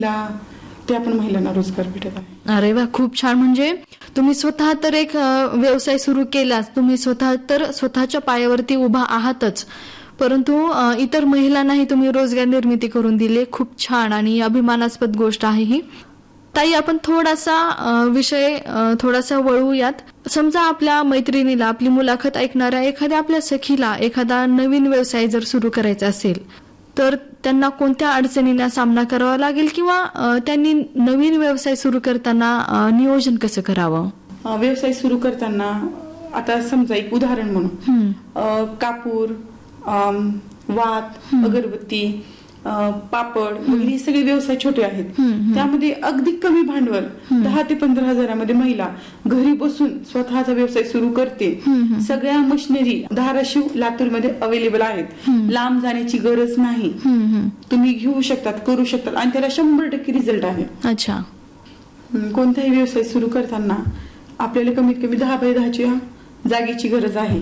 ते आपण महिलांना रोजगार भेटत आहे. अरे वा, खूप छान. म्हणजे तुम्ही स्वतः तर एक व्यवसाय सुरू केलाच, तुम्ही स्वतः तर स्वतःच्या पायावरती उभा आहातच, परंतु इतर महिलांनाही तुम्ही रोजगार निर्मिती करून दिली. खूप छान आणि अभिमानास्पद गोष्ट आहे ही. ताई, आपण विषय थोडासा वळूयात. समजा आपल्या मैत्रिणीला, आपली मुलाखत ऐकणाऱ्या एखाद्या आपल्या सखीला एखादा नवीन व्यवसाय जर सुरू करायचा असेल, तर त्यांना कोणत्या अडचणींना सामना करावा लागेल किंवा त्यांनी नवीन व्यवसाय सुरू करताना नियोजन कसं करावं? व्यवसाय सुरू करताना आता समजा एक उदाहरण म्हणून कापूर, वात, अगरबत्ती, पापड वगैरे सगळे व्यवसाय छोटे आहेत. त्यामध्ये अगदी कमी भांडवल 10 ते 15 हजारामध्ये महिला घरी बसून स्वतःचा व्यवसाय सुरू करते. सगळ्या मशिनरी धाराशिव, लातूरमध्ये अवेलेबल आहेत. लांब जाण्याची गरज नाही. तुम्ही घेऊ शकतात, करू शकतात आणि त्याला 100% रिझल्ट आहे. अच्छा. कोणताही व्यवसाय सुरू करताना आपल्याला कमीत कमी 10 बाय 10 जागेची गरज आहे.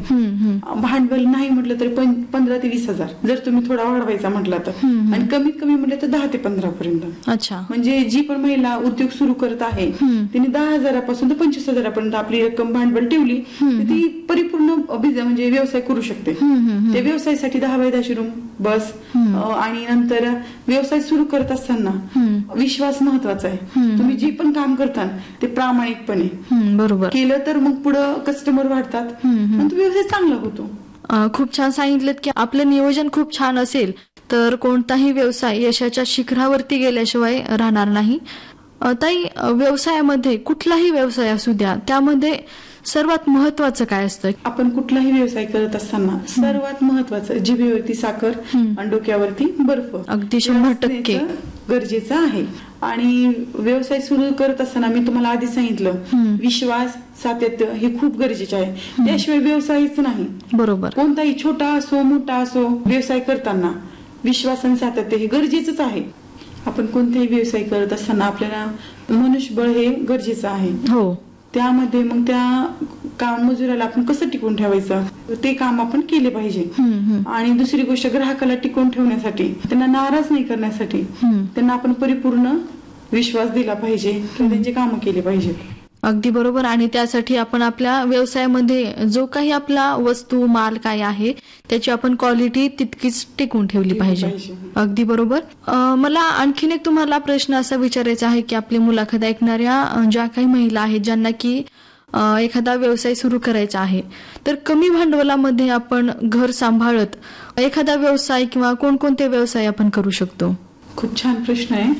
भांडवल नाही म्हटलं तरी 15 ते 20 हजार, जर तुम्ही थोडा वाढवायचा म्हटलं तर, आणि कमीत कमी म्हटलं तर 10 ते 15 पर्यंत. अच्छा. म्हणजे जी पण महिला उद्योग सुरू करत आहे तिने 10 हजारापासून तर 25 हजारापर्यंत आपली रक्कम भांडवल ठेवली ती परिपूर्ण म्हणजे व्यवसाय करू शकते. त्या व्यवसायासाठी 10 बाय 10 रूम, बस आणि नंतर व्यवसाय सुरू करत असताना विश्वास महत्वाचा आहे. तुम्ही जे पण काम करता ते प्रामाणिकपणे बरोबर केलं तर मग पुढे कस्टमर वाढतात, व्यवसाय चांगला होतो. खूप छान सांगितलं की आपलं नियोजन खूप छान असेल तर कोणताही व्यवसाय यशाच्या शिखरावरती गेल्याशिवाय राहणार नाही. ताई, व्यवसायामध्ये कुठलाही व्यवसाय असू द्या, त्यामध्ये सर्वात महत्वाचं काय असतं? आपण कुठलाही व्यवसाय करत असताना सर्वात महत्वाचं जिभेवरती साखर आणि डोक्यावरती बर्फ अगदी 100% गरजेचं आहे. आणि व्यवसाय सुरू करत असताना मी तुम्हाला आधी सांगितलं, विश्वास, सातत्य हे खूप गरजेचे आहे. त्याशिवाय व्यवसायच नाही. बरोबर. कोणताही छोटा असो मोठा असो व्यवसाय करताना विश्वास आणि सातत्य हे गरजेचंच आहे. आपण कोणताही व्यवसाय करत असताना आपल्याला मनुष्यबळ हे गरजेचं आहे. हो. त्यामध्ये मग त्या मजुराला आपण कसं टिकून ठेवायचं ते काम आपण केले पाहिजे. आणि दुसरी गोष्ट, ग्राहकाला टिकून ठेवण्यासाठी, त्यांना नाराज नाही करण्यासाठी त्यांना आपण परिपूर्ण विश्वास दिला पाहिजे किंवा त्यांचे काम केले पाहिजे. अगदी बरोबर. आणि त्यासाठी आपण आपल्या व्यवसायामध्ये जो काही आपला वस्तू माल काय आहे त्याची आपण क्वालिटी तितकीच टिकून ठेवली पाहिजे. अगदी बरोबर. मला आणखीन एक तुम्हाला प्रश्न असा विचारायचा आहे की आपली मुलाखत ऐकणाऱ्या ज्या काही महिला आहेत ज्यांना की एखादा व्यवसाय सुरू करायचा आहे, तर कमी भांडवलामध्ये आपण घर सांभाळत एखादा व्यवसाय किंवा कोणकोणते व्यवसाय आपण करू शकतो? खूप छान प्रश्न आहे.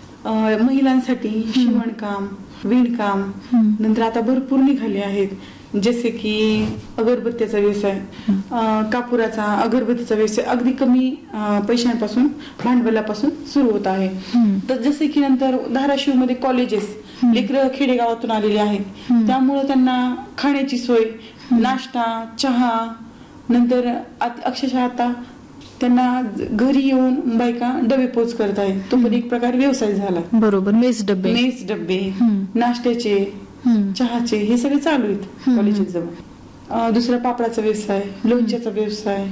महिलांसाठी शिवणकाम, विणकाम, नंतर आता भरपूर निघाले आहेत, जसे की अगरबत्तीचा व्यवसाय, कापुराचा, अगरबत्तीचा व्यवसाय अगदी कमी पैशांपासून, भांडवलापासून सुरू होत आहे. तर जसे की नंतर धाराशिव मध्ये कॉलेजेस, लेकरं खेडेगावातून आलेले आहेत, त्यामुळे त्यांना खाण्याची सोय, नाश्ता, चहा, नंतर अक्षरशः आता त्यांना घरी येऊन बायका डबे पोच करत आहेत. तो पण एक प्रकार व्यवसाय झाला. बरोबर. मेस डबे, नाश्त्याचे, चहाचे हे सगळे चालू आहेत कॉलेजेस जवळ. दुसरा पापडाचा व्यवसाय, लोणच्याचा व्यवसाय.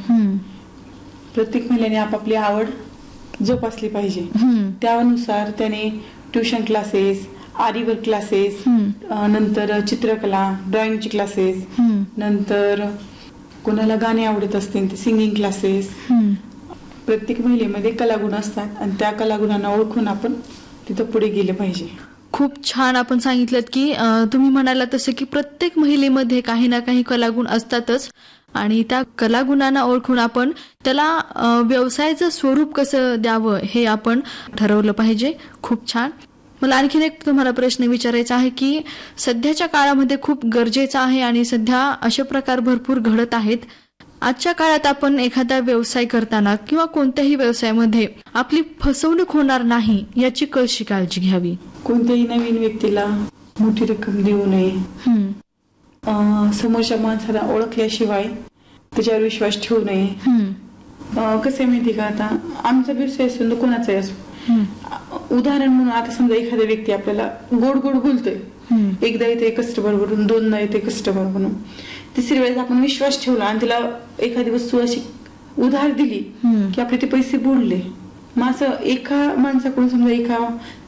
प्रत्येक महिलेने आपापली आवड जोपासली पाहिजे. त्यानुसार त्याने ट्युशन क्लासेस, आरीवर्क क्लासेस, नंतर चित्रकला, ड्रॉइंगचे क्लासेस, नंतर कोणाला गाणे आवडत असतील ते सिंगिंग क्लासेस. प्रत्येक महिलेमध्ये कलागुण असतात आणि त्या कलागुणांना ओळखून आपण तिथं पुढे गेले पाहिजे. खूप छान आपण सांगितलं की तुम्ही म्हणाला तसं की प्रत्येक महिलेमध्ये काही ना काही कलागुण असतातच आणि त्या कलागुणांना ओळखून आपण त्याला व्यवसायाचं स्वरूप कसं द्यावं हे आपण ठरवलं पाहिजे. खूप छान. मला आणखीन एक तुम्हाला प्रश्न विचारायचा आहे की सध्याच्या काळामध्ये खूप गरजेचं आहे आणि सध्या असे प्रकार भरपूर घडत आहेत. आजच्या काळात आपण एखादा व्यवसाय करताना किंवा कोणत्याही व्यवसायामध्ये आपली फसवणूक होणार नाही याची कशी काळजी घ्यावी? कोणत्याही नवीन व्यक्तीला मोठी रक्कम देऊ नये. समोरच्या माणसाला ओळखल्याशिवाय त्याच्यावर विश्वास ठेवू नये. कसं माहिती का, आता आमचा व्यवसाय असो कोणाचाही असो, उदाहरण म्हणून आता समजा एखादा व्यक्ती आपल्याला गोड गोड बोलतोय, एकदा येते कस्टमर बनून, दोनदा येते कस्टमर बनून, तिसरी वेळेस आपण विश्वास ठेवला आणि तिला एखादी वस्तू अशी उधार दिली की आपले ते पैसे बुडले, मग असं एका माणसाकडून समजा एका